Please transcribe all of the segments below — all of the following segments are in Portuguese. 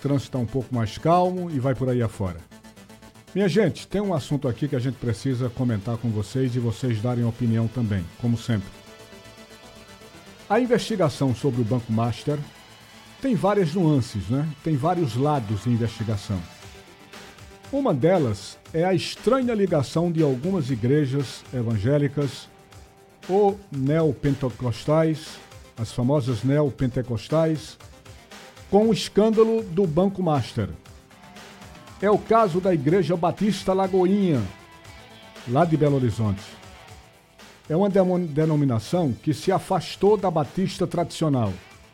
trânsito está um pouco mais calmo e vai por aí afora. Minha gente, tem um assunto aqui que a gente precisa comentar com vocês e vocês darem opinião também, como sempre. A investigação sobre o Banco Master tem várias nuances, né? Tem vários lados de investigação. Uma delas é a estranha ligação de algumas igrejas evangélicas ou neopentecostais, as famosas neopentecostais, com o escândalo do Banco Master. É o caso da Igreja Batista Lagoinha, lá de Belo Horizonte. É uma denominação que se afastou da Batista tradicional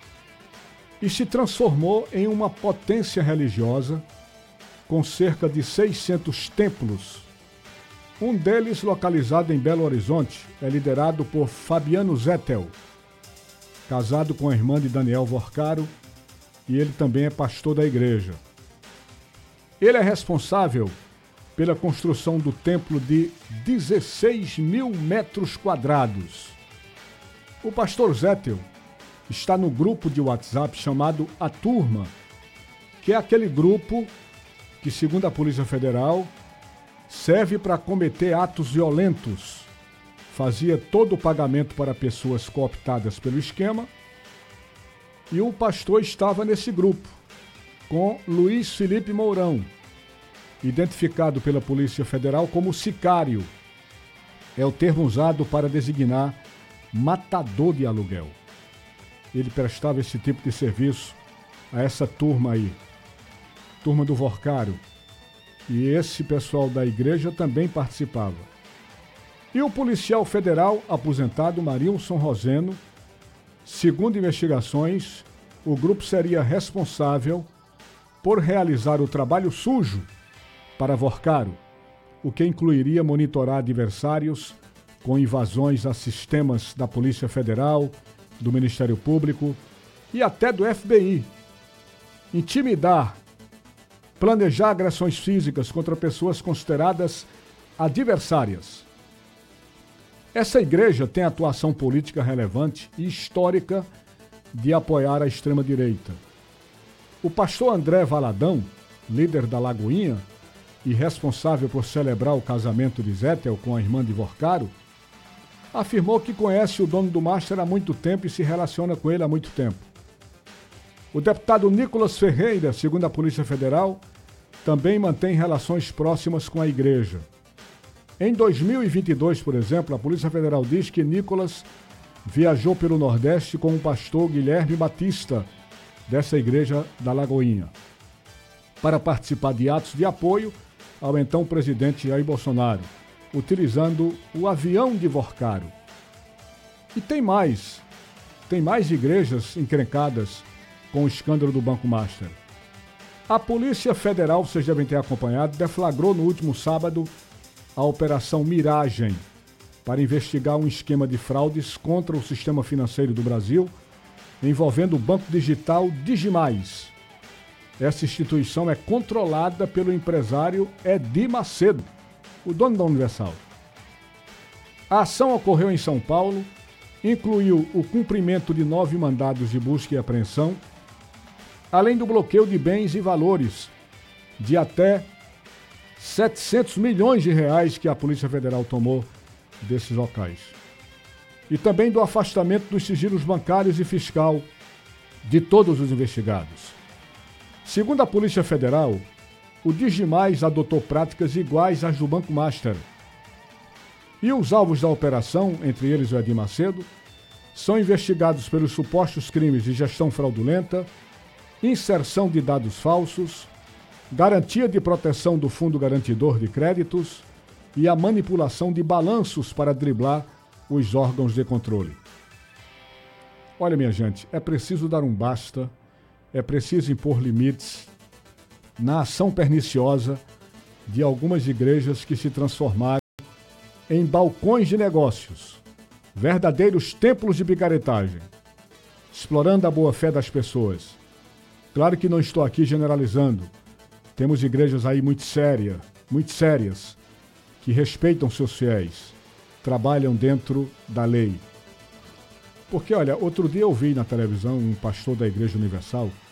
e se transformou em uma potência religiosa com cerca de 600 templos. Um deles, localizado em Belo Horizonte, é liderado por Fabiano Zettel, casado com a irmã de Daniel Vorcaro, e ele também é pastor da igreja. Ele é responsável pela construção do templo de 16 mil metros quadrados. O pastor Zettel está no grupo de WhatsApp chamado A Turma, que é aquele grupo que, segundo a Polícia Federal, serve para cometer atos violentos. Fazia todo o pagamento para pessoas cooptadas pelo esquema, e o pastor estava nesse grupo, com Luiz Felipe Mourão, identificado pela Polícia Federal como sicário. É o termo usado para designar matador de aluguel. Ele prestava esse tipo de serviço a essa turma aí, turma do Vorcário. E esse pessoal da igreja também participava. E o policial federal aposentado Marilson Roseno, segundo investigações, o grupo seria responsável por realizar o trabalho sujo para Vorcaro, o que incluiria monitorar adversários com invasões a sistemas da Polícia Federal, do Ministério Público e até do FBI. Intimidar, planejar agressões físicas contra pessoas consideradas adversárias. Essa igreja tem atuação política relevante e histórica de apoiar a extrema-direita. O pastor André Valadão, líder da Lagoinha e responsável por celebrar o casamento de Zettel com a irmã de Vorcaro, afirmou que conhece o dono do Master há muito tempo e se relaciona com ele há muito tempo. O deputado Nicolas Ferreira, segundo a Polícia Federal, também mantém relações próximas com a igreja. Em 2022, por exemplo, a Polícia Federal diz que Nicolas viajou pelo Nordeste com o pastor Guilherme Batista, dessa igreja da Lagoinha, para participar de atos de apoio ao então presidente Jair Bolsonaro, utilizando o avião de Vorcaro. E tem mais igrejas encrencadas com o escândalo do Banco Master. A Polícia Federal, vocês devem ter acompanhado, deflagrou no último sábado a Operação Miragem para investigar um esquema de fraudes contra o sistema financeiro do Brasil, envolvendo o banco digital Digimais. Essa instituição é controlada pelo empresário Edir Macedo, o dono da Universal. A ação ocorreu em São Paulo, incluiu o cumprimento de 9 mandados de busca e apreensão, além do bloqueio de bens e valores de até 700 milhões de reais que a Polícia Federal tomou desses locais. E também do afastamento dos sigilos bancários e fiscal de todos os investigados. Segundo a Polícia Federal, o Digimais adotou práticas iguais às do Banco Master. E os alvos da operação, entre eles o Edir Macedo, são investigados pelos supostos crimes de gestão fraudulenta, inserção de dados falsos, garantia de proteção do Fundo Garantidor de Créditos e a manipulação de balanços para driblar os órgãos de controle. Olha, minha gente, é preciso dar um basta, é preciso impor limites na ação perniciosa de algumas igrejas que se transformaram em balcões de negócios, verdadeiros templos de picaretagem, explorando a boa-fé das pessoas. Claro que não estou aqui generalizando. Temos igrejas aí muito sérias, que respeitam seus fiéis, trabalham dentro da lei. Porque, olha, outro dia eu vi na televisão um pastor da Igreja Universal